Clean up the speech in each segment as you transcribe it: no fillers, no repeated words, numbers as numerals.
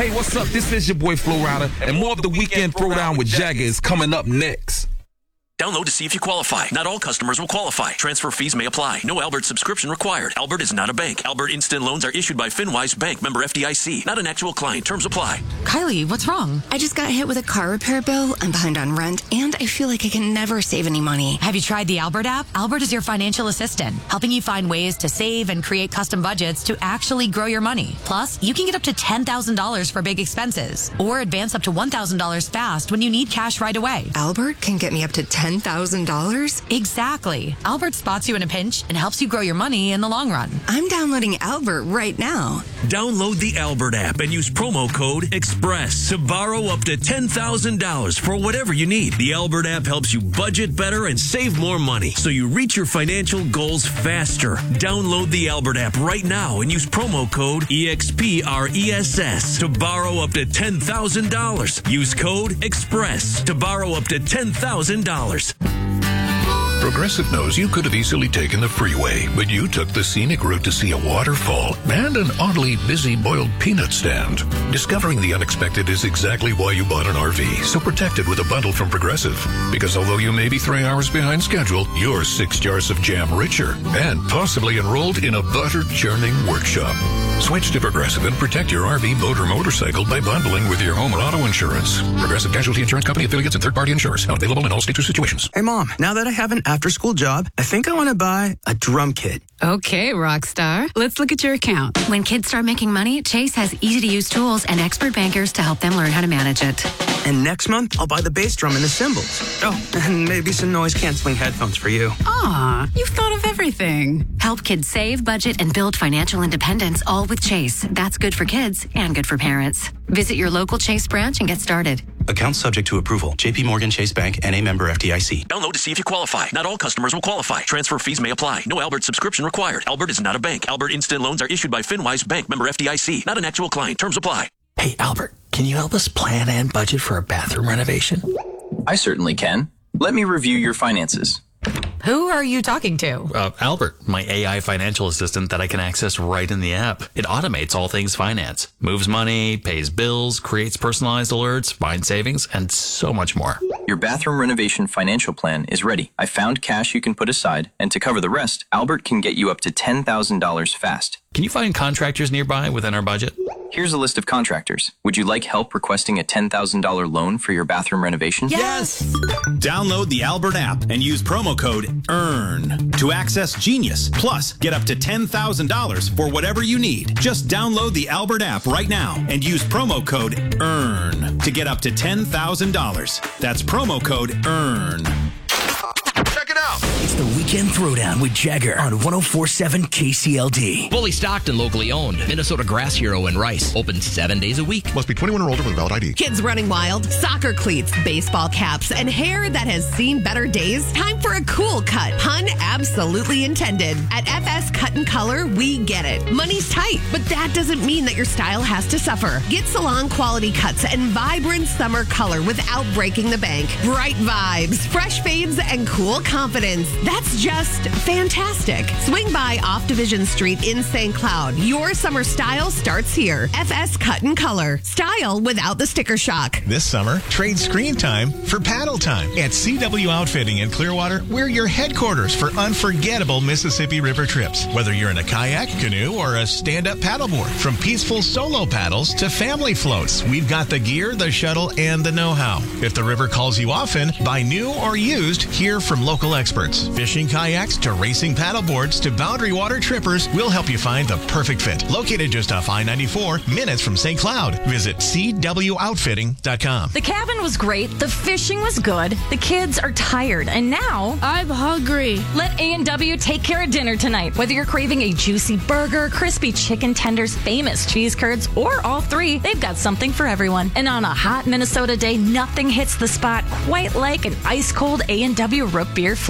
Hey, what's up? This is your boy Flo Rida, and more of the Weekend Throwdown with Jagger is coming up next. Download to see if you qualify. Not all customers will qualify. Transfer fees may apply. No Albert subscription required. Albert is not a bank. Albert Instant Loans are issued by FinWise Bank, member FDIC. Not an actual client. Terms apply. Kylie, what's wrong? I just got hit with a car repair bill. I'm behind on rent, and I feel like I can never save any money. Have you tried the Albert app? Albert is your financial assistant, helping you find ways to save and create custom budgets to actually grow your money. Plus, you can get up to $10,000 for big expenses, or advance up to $1,000 fast when you need cash right away. Albert can get me up to $10,000? Exactly. Albert spots you in a pinch and helps you grow your money in the long run. I'm downloading Albert right now. Download the Albert app and use promo code EXPRESS to borrow up to $10,000 for whatever you need. The Albert app helps you budget better and save more money so you reach your financial goals faster. Download the Albert app right now and use promo code EXPRESS to borrow up to $10,000. Use code EXPRESS to borrow up to $10,000. Progressive knows you could have easily taken the freeway, but you took the scenic route to see a waterfall and an oddly busy boiled peanut stand. Discovering the unexpected is exactly why you bought an RV, so protect it with a bundle from Progressive. Because although you may be 3 hours behind schedule, you're 6 jars of jam richer and possibly enrolled in a butter churning workshop. Switch to Progressive and protect your RV, boat, or motorcycle by bundling with your home or auto insurance. Progressive Casualty Insurance Company affiliates and third-party insurers. Not available in all states or situations. Hey, Mom, now that I have an after-school job, I think I want to buy a drum kit. Okay, Rockstar. Let's look at your account. When kids start making money, Chase has easy-to-use tools and expert bankers to help them learn how to manage it. And next month, I'll buy the bass drum and the cymbals. Oh, and maybe some noise-canceling headphones for you. Aw, you've thought of everything. Help kids save, budget, and build financial independence, all with Chase. That's good for kids and good for parents. Visit your local Chase branch and get started. Account subject to approval. J.P. Morgan Chase Bank and a member FDIC. Download to see if you qualify. Not all customers will qualify. Transfer fees may apply. No Albert subscription required. Albert is not a bank. Albert Instant Loans are issued by FinWise Bank, member FDIC. Not an actual client. Terms apply. Hey, Albert, can you help us plan and budget for a bathroom renovation? I certainly can. Let me review your finances. Who are you talking to? Albert, my AI financial assistant that I can access right in the app. It automates all things finance, moves money, pays bills, creates personalized alerts, finds savings, and so much more. Your bathroom renovation financial plan is ready. I found cash you can put aside, and to cover the rest, Albert can get you up to $10,000 fast. Can you find contractors nearby within our budget? Here's a list of contractors. Would you like help requesting a $10,000 loan for your bathroom renovation? Yes! Download the Albert app and use promo code EARN to access Genius. Plus, get up to $10,000 for whatever you need. Just download the Albert app right now and use promo code EARN to get up to $10,000. That's promo code EARN. Check it out. It's the Weekend Throwdown with Jagger on 104.7 KCLD. Fully stocked and locally owned. Minnesota Grass Hero in Rice. Open 7 days a week. Must be 21 or older with a valid ID. Kids running wild, soccer cleats, baseball caps, and hair that has seen better days? Time for a cool cut. Pun absolutely intended. At FS Cut and Color, we get it. Money's tight, but that doesn't mean that your style has to suffer. Get salon quality cuts and vibrant summer color without breaking the bank. Bright vibes, fresh fades, and cool confidence. That's just fantastic. Swing by off Division Street in St. Cloud. Your summer style starts here. FS Cut and Color. Style without the sticker shock. This summer, trade screen time for paddle time. At CW Outfitting in Clearwater, we're your headquarters for unforgettable Mississippi River trips. Whether you're in a kayak, canoe, or a stand-up paddleboard. From peaceful solo paddles to family floats, we've got the gear, the shuttle, and the know-how. If the river calls you often, buy new or used, hear from local experts. Fishing kayaks to racing paddleboards to boundary water trippers, we'll help you find the perfect fit. Located just off I-94, minutes from St. Cloud. Visit cwoutfitting.com. The cabin was great. The fishing was good. The kids are tired. And now I'm hungry. Let A&W take care of dinner tonight. Whether you're craving a juicy burger, crispy chicken tenders, famous cheese curds, or all three, they've got something for everyone. And on a hot Minnesota day, nothing hits the spot quite like an ice-cold A&W root beer float. Because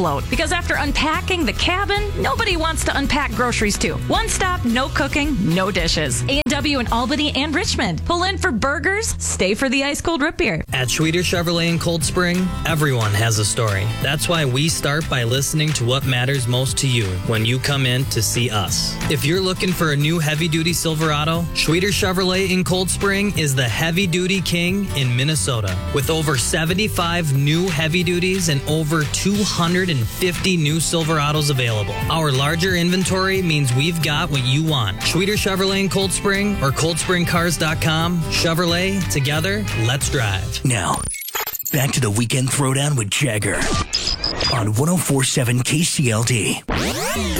Because after unpacking the cabin, nobody wants to unpack groceries too. One stop, no cooking, no dishes. A&W in Albany and Richmond. Pull in for burgers, stay for the ice cold root beer. At Schweeter Chevrolet in Cold Spring, everyone has a story. That's why we start by listening to what matters most to you when you come in to see us. If you're looking for a new heavy-duty Silverado, Schweeter Chevrolet in Cold Spring is the heavy-duty king in Minnesota. With over 75 new heavy-duties and over 250 new Silverados available. Our larger inventory means we've got what you want. Schweeter Chevrolet in Cold Spring or coldspringcars.com. Chevrolet, together, let's drive. Now, back to the Weekend Throwdown with Jagger on 104.7 KCLD.